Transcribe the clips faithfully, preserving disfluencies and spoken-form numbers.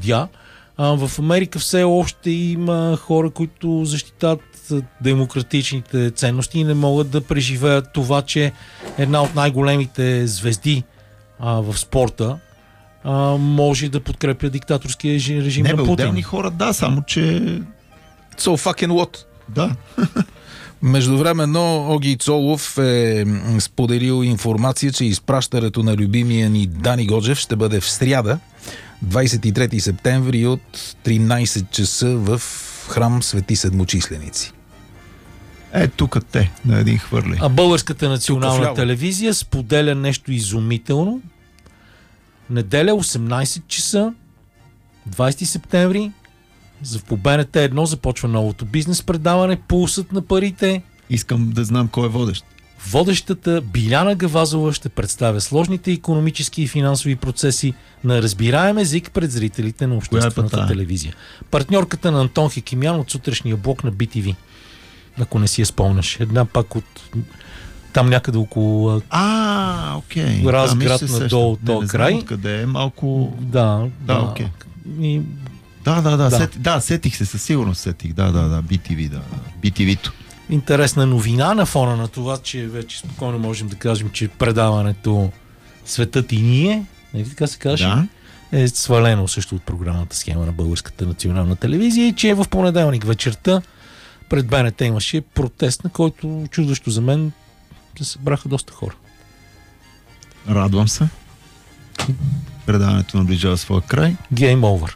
съдия. А, в Америка все още има хора, които защитават демократичните ценности и не могат да преживеят това, че една от най-големите звезди а, в спорта а, може да подкрепя диктаторския режим не, на бе, Путин. отделни хора, да, само че... So fucking what? Да. Междувременно Оги Цолов е споделил информация, че изпращането на любимия ни Дани Годжев ще бъде в сряда, двадесет и трети септември от тринадесет часа в храм Свети Седмочисленици. Е, тук те, на един хвърли. А Българската национална вляво. телевизия споделя нещо изумително. Неделя, осемнадесет часа, двадесети септември, в Б Н Т едно започва новото бизнес предаване Пулсът на парите. Искам да знам кой е водещ. Водещата Биляна Гавазова ще представя сложните икономически и финансови процеси на разбираем език пред зрителите на обществената телевизия. Партньорката на Антон Хекимян от сутрешния блок на Би Ти Ви. Ако не си я спомняш. Една пак от там някъде около А, окей. Разград надолу от този край. Откъде е малко... Да, Да, да. окей. И... Да, да, да, Да. сети, да, сетих се, със сигурност сетих. Да, да, да, Би Ти Ви, да. Би Ти Ви-то. Интересна новина на фона на това, че вече спокойно можем да кажем, че предаването Светът и ние, нали така се каже, Да. е свалено също от програмната схема на Българската национална телевизия и че в понеделник вечерта пред Б Н Т имаше протест, на който чудващо за мен се събраха доста хора. Радвам се. Предаването наближава своя край. Game over.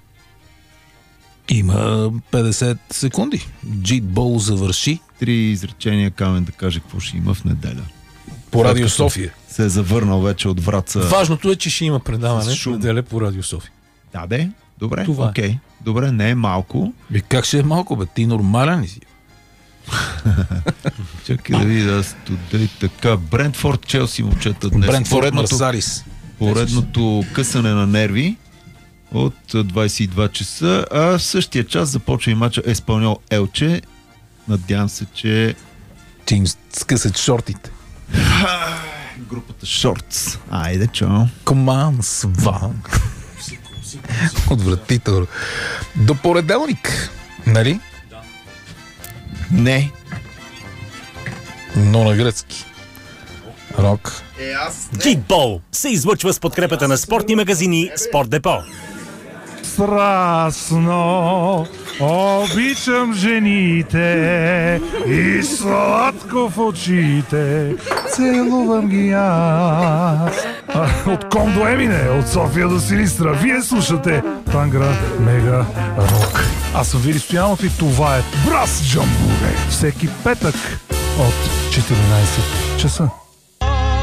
Има петдесет секунди. Джитбол завърши Три изречения Камен да каже какво ще има в неделя. по Радио След като София. Се е завърнал вече от Враца. Важното е, че ще има предаване С в шум. неделя по Радио София. Да, де. Добре, Това е. окей. Добре, не е малко. И как ще е малко, бе? Ти нормален ли си? Чакай да видя студей така. Брентфорд, Челси, момчета днес. Брентфорд Поредното- Марсалис. Поредното късане на нерви от двадесет и два часа, а в същия час започва и мача Еспаньол Елче. Надявам се, че Че им скъсат шортите. групата Шортс. Айде, чао. Коман, сван. Отвратително. До понеделник, нали? Не. Но на гръцки. Рок. Джитбол се излъчва с подкрепата на спортни магазини Спорт Депо. Страстно обичам жените и сладко в очите целувам ги аз. А, от Ком до Емине, от София до Силистра, вие слушате Тангра Мега Рок. Аз съм Вили Стоянов и това е Брас Джамбуре. Всеки петък от четиринадесет часа.